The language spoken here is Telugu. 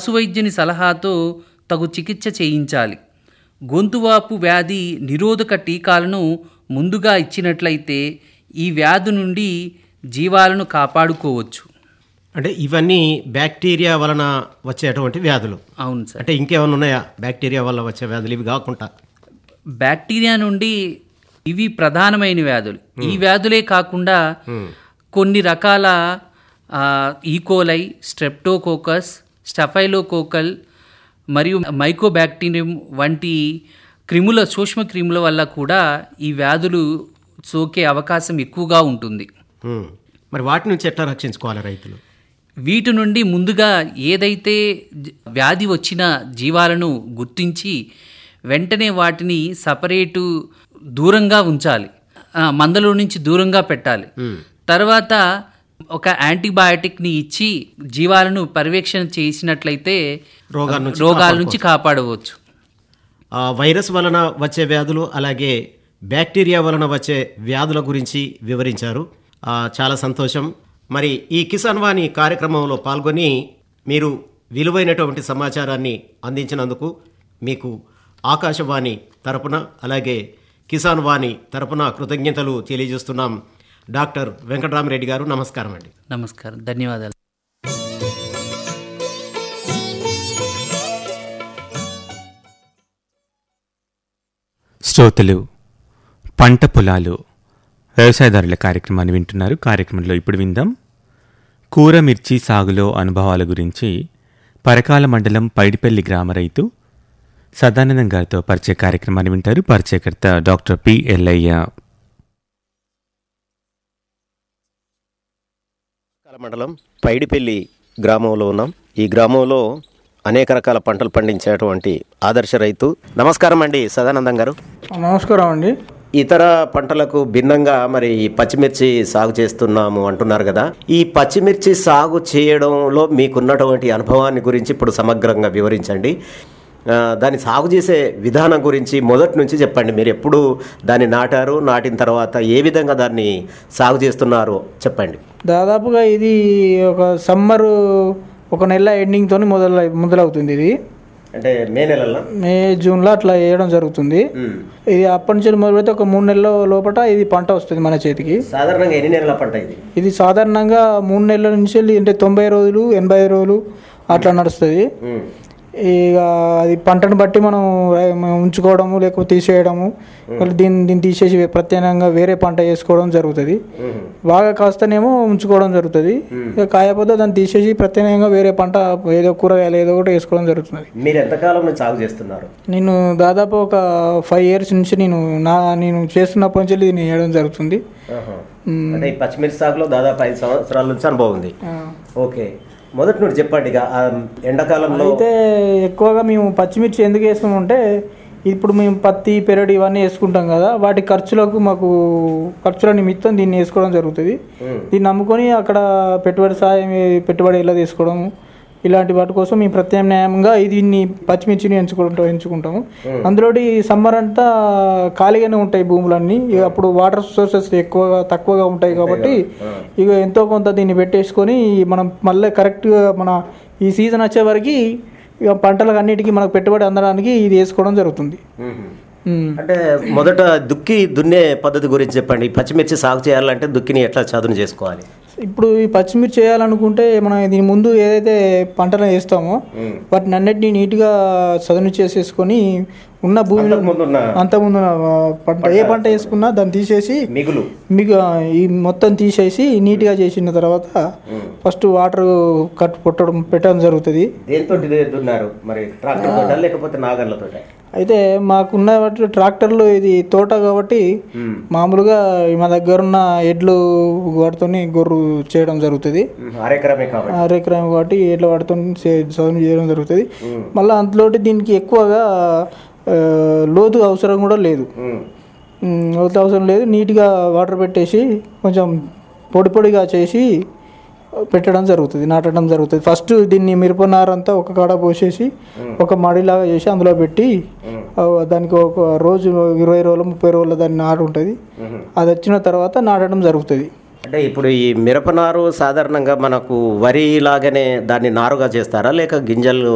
పశువైద్యుని సలహాతో తగు చికిత్స చేయించాలి. గొంతువాపు వ్యాధి నిరోధక టీకాలను ముందుగా ఇచ్చినట్లయితే ఈ వ్యాధి నుండి జీవాలను కాపాడుకోవచ్చు. అంటే ఇవన్నీ బ్యాక్టీరియా వలన వచ్చేటువంటి వ్యాధులు. అవును సార్. అంటే ఇంకేమైనా ఉన్నాయా బ్యాక్టీరియా వల్ల వచ్చే వ్యాధులు ఇవి కాకుండా? బ్యాక్టీరియా నుండి ఇవి ప్రధానమైన వ్యాధులు. ఈ వ్యాధులే కాకుండా కొన్ని రకాల ఈకోలై, స్ట్రెప్టోకోకస్, స్టఫైలోకోకల్ మరియు మైకోబాక్టీరియం వంటి క్రిముల సూక్ష్మ క్రిముల వల్ల కూడా ఈ వ్యాధులు సోకే అవకాశం ఎక్కువగా ఉంటుంది. మరి వాటి నుంచి ఎట్లా రక్షించుకోవాలి రైతులు? వీటి నుండి ముందుగా ఏదైతే వ్యాధి వచ్చిన జీవాలను గుర్తించి వెంటనే వాటిని సపరేటు దూరంగా ఉంచాలి, మందలో నుంచి దూరంగా పెట్టాలి. తర్వాత ఒక యాంటీబయాటిక్ని ఇచ్చి జీవాలను పర్యవేక్షణ చేసినట్లయితే రోగాల నుంచి కాపాడవచ్చు. వైరస్ వలన వచ్చే వ్యాధులు అలాగే బ్యాక్టీరియా వలన వచ్చే వ్యాధుల గురించి వివరించారు. చాలా సంతోషం. మరి ఈ కిసాన్ వాణి కార్యక్రమంలో పాల్గొని మీరు విలువైనటువంటి సమాచారాన్ని అందించినందుకు మీకు ఆకాశవాణి తరపున అలాగే కిసాన్ వాణి తరపున కృతజ్ఞతలు తెలియజేస్తున్నాం. డాక్టర్ వెంకటరామిరెడ్డి గారు, నమస్కారం అండి. నమస్కారం, ధన్యవాదాలు. శ్రోతలు, పంట పొలాలు వ్యవసాయదారుల కార్యక్రమాన్ని వింటున్నారు. కార్యక్రమంలో ఇప్పుడు విందాం కూర మిర్చి సాగులో అనుభవాల గురించి పరకాల మండలం పైడిపల్లి గ్రామ రైతు సదానందం గారితో పరిచయ కార్యక్రమాన్ని వింటారు. పరిచయకర్త డాక్టర్ పి. ఎల్లయ్య. మండలం పైడిపల్లి గ్రామంలో ఉన్నాం. ఈ గ్రామంలో అనేక రకాల పంటలు పండించేటువంటి ఆదర్శ రైతు. నమస్కారం అండి సదానందం గారు. నమస్కారం అండి. ఇతర పంటలకు భిన్నంగా మరి ఈ పచ్చిమిర్చి సాగు చేస్తున్నాము అంటున్నారు కదా, ఈ పచ్చిమిర్చి సాగు చేయడంలో మీకున్నటువంటి అనుభవాన్ని గురించి ఇప్పుడు సమగ్రంగా వివరించండి. దాన్ని సాగు చేసే విధానం గురించి మొదటి నుంచి చెప్పండి. మీరు ఎప్పుడు దాన్ని నాటారు, నాటిన తర్వాత ఏ విధంగా దాన్ని సాగు చేస్తున్నారో చెప్పండి. దాదాపుగా ఇది ఒక సమ్మరు ఒక నెల ఎండింగ్తో మొదలవుతుంది. ఇది అంటే మే జూన్లో అట్లా వేయడం జరుగుతుంది. ఇది అప్పటి నుంచి మొదలైతే ఒక 3 నెలల లోపల ఇది పంట వస్తుంది మన చేతికి. సాధారణంగా ఎన్ని నెలల పంట ఇది? ఇది సాధారణంగా 3 నెలల నుంచి అంటే 90 రోజులు 80 రోజులు అట్లా నడుస్తుంది. ఇక అది పంటను బట్టి మనం ఉంచుకోవడము లేకపోతే తీసేయడము, దీన్ని తీసేసి ప్రత్యేకంగా వేరే పంట వేసుకోవడం జరుగుతుంది. బాగా కాస్తనేమో ఉంచుకోవడం జరుగుతుంది. ఇక కాయపోతే దాన్ని తీసేసి ప్రత్యేకంగా వేరే పంట ఏదో కూరగాయలు ఏదో ఒకటి వేసుకోవడం జరుగుతుంది. మీరు ఎంతకాలం నుంచి సాగు చేస్తున్నారు? నేను దాదాపు ఒక 5 years నుంచి నేను చేస్తున్నప్పటి నుంచి దీన్ని వేయడం జరుగుతుంది. పచ్చిమిర్చి సాగులో దాదాపు 5 సంవత్సరాల నుంచి అనుభవం ఉంది. ఓకే, మొదటి నుండి చెప్పండి. ఇక ఎండాకాలంలో అయితే ఎక్కువగా మేము పచ్చిమిర్చి ఎందుకు వేస్తామంటే, ఇప్పుడు మేము పత్తి పెరడు ఇవన్నీ వేసుకుంటాం కదా, వాటి ఖర్చులకు ఖర్చుల నిమిత్తం దీన్ని వేసుకోవడం జరుగుతుంది. దీన్ని నమ్ముకొని అక్కడ పెట్టుబడి ఎలా తీసుకోవడం ఇలాంటి వాటి కోసం మేము ప్రత్యామ్నాయంగా దీన్ని పచ్చిమిర్చిని ఎంచుకుంటాము. అందులో సమ్మర్ అంతా ఖాళీగానే ఉంటాయి భూములన్నీ. అప్పుడు వాటర్ సోర్సెస్ తక్కువగా ఉంటాయి కాబట్టి ఇక ఎంతో కొంత దీన్ని పెట్టేసుకొని మనం మళ్ళీ కరెక్ట్గా మన ఈ సీజన్ వచ్చే వరకు ఇక పంటలకు అన్నిటికీ మనకు పెట్టుబడి అందడానికి ఇది వేసుకోవడం జరుగుతుంది. అంటే మొదట దున్నే పద్ధతి గురించి చెప్పండి. పచ్చిమిర్చి సాగు చేయాలంటే దుక్కిని ఎట్లా చదును చేసుకోవాలి? ఇప్పుడు ఈ పచ్చిమిర్చి చేయాలనుకుంటే మనం దీని ముందు ఏదైతే పంటలు వేస్తామో వాటిని అన్నిటినీ నీట్గా చదును చేసేసుకొని ఉన్న భూమిలో అంతకుముందు పంట ఏ పంట వేసుకున్నా దాన్ని తీసేసి ఈ మొత్తం తీసేసి నీట్గా చేసిన తర్వాత ఫస్ట్ వాటర్ పెట్టడం జరుగుతుంది. అయితే మాకున్న వాటి ట్రాక్టర్లు ఇది తోట కాబట్టి మామూలుగా మా దగ్గర ఉన్న ఎడ్లు వాటితో గొర్రు చేయడం జరుగుతుంది. అరెకరమే కాబట్టి ఎడ్ల వాటితో చదును చేయడం జరుగుతుంది. మళ్ళీ అందులోటి దీనికి ఎక్కువగా లోతు అవసరం కూడా లేదు. లోతు అవసరం లేదు. నీట్గా వాటర్ పెట్టేసి కొంచెం పొడిగా చేసి నాటడం జరుగుతుంది. ఫస్ట్ దీన్ని మిరపనారంతా ఒక కాడ పోసేసి ఒక మడిలాగా చేసి అందులో పెట్టి దానికి ఒక రోజు 20 రోజులు 30 రోజుల దాన్ని నాటు ఉంటుంది. అది వచ్చిన తర్వాత నాటడం జరుగుతుంది. అంటే ఇప్పుడు ఈ మిరపనారు సాధారణంగా మనకు వరి లాగానే దాన్ని నారుగా చేస్తారా లేక గింజలు